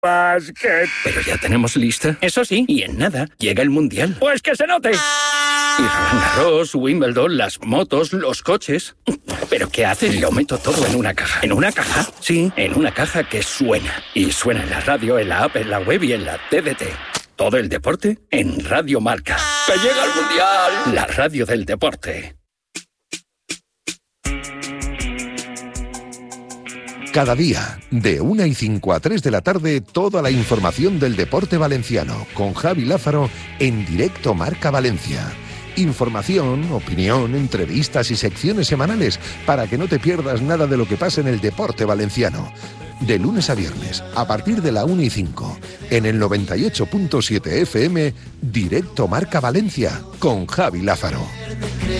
Básquet. Pero ya tenemos lista. Eso sí, y en nada llega el Mundial. Pues que se note. Y Roland Garros, Wimbledon, las motos, los coches. ¿Pero qué haces? Lo meto todo en una caja. ¿En una caja? Sí, en una caja que suena. Y suena en la radio, en la app, en la web y en la TDT. Todo el deporte en Radio Marca. ¡Que llega el Mundial! La radio del deporte. Cada día, de 1:05 a 3 de la tarde, toda la información del deporte valenciano, con Javi Lázaro, en directo Marca Valencia. Información, opinión, entrevistas y secciones semanales, para que no te pierdas nada de lo que pasa en el deporte valenciano. De lunes a viernes, a partir de la 1:05, en el 98.7 FM, directo Marca Valencia, con Javi Lázaro.